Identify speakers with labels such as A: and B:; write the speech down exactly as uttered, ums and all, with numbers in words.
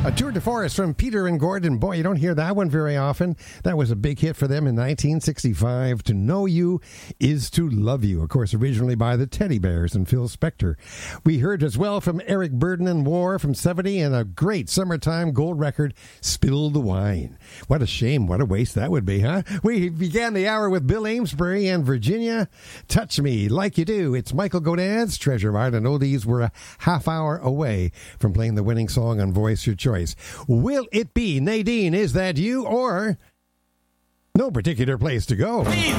A: A tour de force from Peter and Gordon. Boy, you don't hear that one very often. That was a big hit for them in nineteen sixty-five. To Know You Is to Love You. Of course, originally by the Teddy Bears and Phil Spector. We heard as well from Eric Burden and War from seventy and a great summertime gold record, Spill the Wine. What a shame. What a waste that would be, huh? We began the hour with Bill Amesbury and Virginia. Touch Me Like You Do. It's Michael Godin's Treasure Island Oldies. We're a half hour away from playing the winning song on Voice Your Choice. Will it be Nadine, Is That You, or no particular place to go?